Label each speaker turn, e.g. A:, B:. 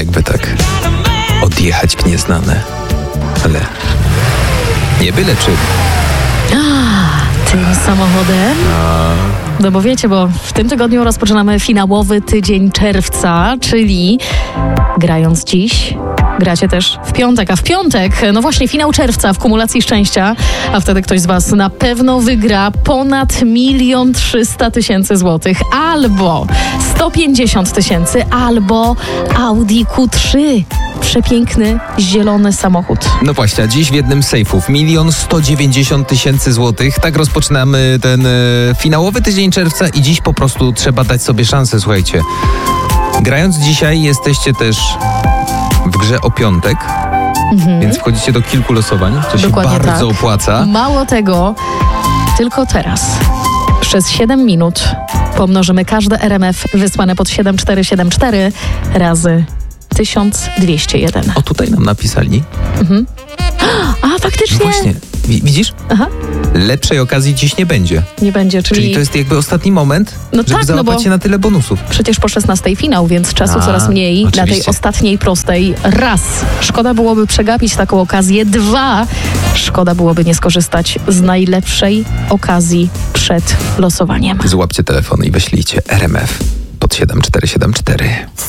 A: Jakby tak odjechać w nieznane. Ale nie byle czym.
B: Tym samochodem? No bo wiecie, bo w tym tygodniu rozpoczynamy finałowy tydzień czerwca, czyli grając dziś, gracie też w piątek, a w piątek, no właśnie finał czerwca w kumulacji szczęścia, a wtedy ktoś z was na pewno wygra ponad 1 300 000 złotych, albo 150 000, albo Audi Q3. Przepiękny, zielony samochód.
A: No właśnie, a dziś w jednym z sejfów 1 190 000 złotych. Tak rozpoczynamy ten finałowy tydzień czerwca i dziś po prostu trzeba dać sobie szansę, słuchajcie. Grając dzisiaj jesteście też w grze o piątek, więc wchodzicie do kilku losowań, co
B: Dokładnie
A: się bardzo
B: tak.
A: opłaca.
B: Mało tego, tylko teraz przez 7 minut pomnożymy każde RMF wysłane pod 7474 razy 1201.
A: O, tutaj nam napisali.
B: A, faktycznie.
A: No właśnie, widzisz?
B: Aha.
A: Lepszej okazji dziś nie będzie.
B: Nie będzie,
A: Czyli to jest jakby ostatni moment,
B: No
A: żeby
B: tak,
A: załapać
B: bo
A: się na tyle bonusów.
B: przecież po 16 finał, więc czasu coraz mniej.
A: oczywiście.
B: Na tej ostatniej prostej. Raz, szkoda byłoby przegapić taką okazję. 2, szkoda byłoby nie skorzystać z najlepszej okazji przed losowaniem.
A: Złapcie telefon i wyślijcie RMF pod 7474.